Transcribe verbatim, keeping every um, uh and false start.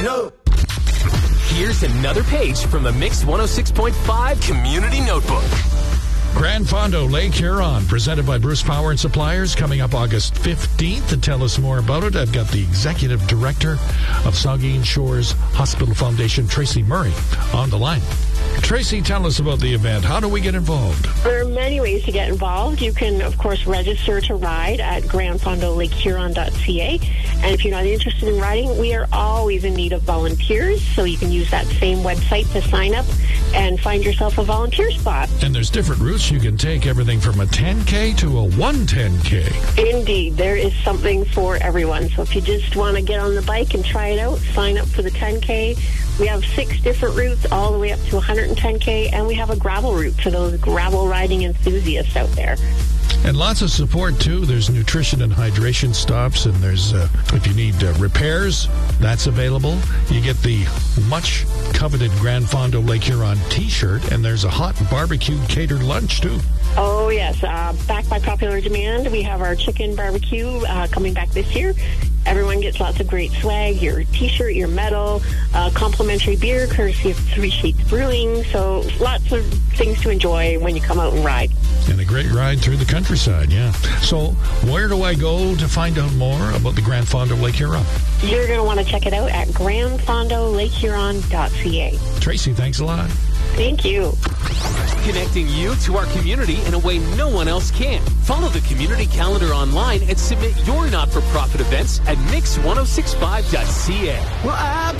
No. Here's another page from the Mix one oh six point five Community Notebook. Grand Fondo Lake Huron, presented by Bruce Power and Suppliers, coming up August fifteenth. To tell us more about it, I've got the Executive Director of Saugeen Shores Hospital Foundation, Tracy Murray, on the line. Tracy, tell us about the event. How do we get involved? There are many ways to get involved. You can, of course, register to ride at grand fondo lake huron dot c a. And if you're not interested in riding, we are always in need of volunteers, so you can use that same website to sign up and find yourself a volunteer spot. And there's different routes you can take, everything from a ten K to a one ten K. Indeed, there is something for everyone. So if you just want to get on the bike and try it out, sign up for the ten K. We have six different routes all the way up to one hundred ten K, and we have a gravel route for those gravel riding enthusiasts out there. And lots of support, too. There's nutrition and hydration stops, and there's, uh, if you need uh, repairs, that's available. You get the much-coveted Grand Fondo Lake Huron T-shirt, and there's a hot barbecued catered lunch, too. Oh, yes. Uh, back by popular demand, we have our chicken barbecue uh, coming back this year. Everyone gets lots of great swag, your T-shirt, your medal, uh, complimentary beer, courtesy of Three Sheets Brewing. So lots of things to enjoy when you come out and ride. And a great ride through the countryside, yeah. So where do I go to find out more about the Grand Fondo Lake Huron? You're going to want to check it out at grand fondo lake huron dot c a. Tracy, thanks a lot. Thank you. Connecting you to our community in a way no one else can. Follow the community calendar online and submit your not-for-profit events at mix ten sixty-five dot c a. Well, I